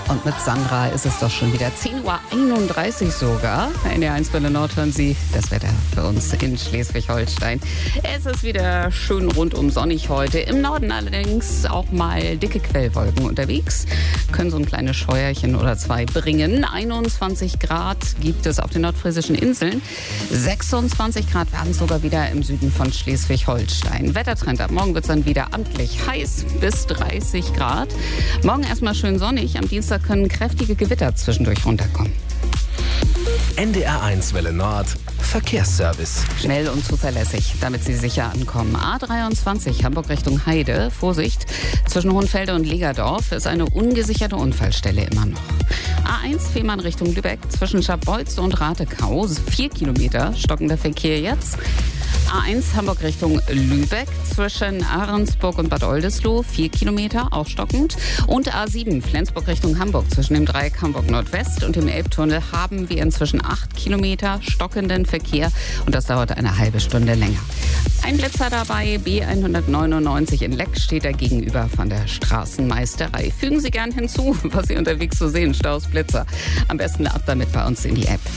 Und mit Sandra ist es doch schon wieder 10:31 Uhr sogar. In der 1 Welle Nord hören Sie das Wetter für uns in Schleswig-Holstein. Es ist wieder schön rundum sonnig heute. Im Norden allerdings auch mal dicke Quellwolken unterwegs. Können so ein kleines Scheuerchen oder zwei bringen. 21 Grad gibt es auf den nordfriesischen Inseln. 26 Grad werden es sogar wieder im Süden von Schleswig-Holstein. Wettertrend ab morgen wird es dann wieder amtlich heiß bis 30 Grad. Morgen erstmal schön sonnig. Am Dienstag können kräftige Gewitter zwischendurch runterkommen. NDR 1 Welle Nord Verkehrsservice. Schnell und zuverlässig, damit Sie sicher ankommen. A23 Hamburg Richtung Heide. Vorsicht, zwischen Hohenfelde und Legerdorf ist eine ungesicherte Unfallstelle immer noch. A1 Fehmarn Richtung Lübeck zwischen Scharbeutz und Ratekau. 4 Kilometer stockender Verkehr jetzt. A1 Hamburg Richtung Lübeck zwischen Ahrensburg und Bad Oldesloe 4 Kilometer, auch stockend. Und A7 Flensburg Richtung Hamburg zwischen dem Dreieck Hamburg Nordwest und dem Elbtunnel haben wir inzwischen 8 Kilometer stockenden Verkehr und das dauert eine halbe Stunde länger. Ein Blitzer dabei, B199 in Leck steht da gegenüber von der Straßenmeisterei. Fügen Sie gern hinzu, was Sie unterwegs so sehen, Staus, Blitzer. Am besten ab damit bei uns in die App.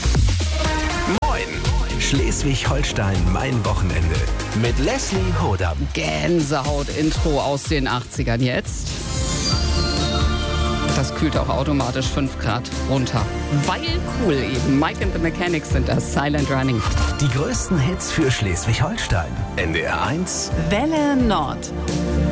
Schleswig-Holstein, mein Wochenende. Mit Leslie Hodam. Gänsehaut-Intro aus den 80ern jetzt. Das kühlt auch automatisch 5 Grad runter. Weil cool eben. Mike and the Mechanics sind das. Silent Running. Die größten Hits für Schleswig-Holstein. NDR 1 Welle Nord.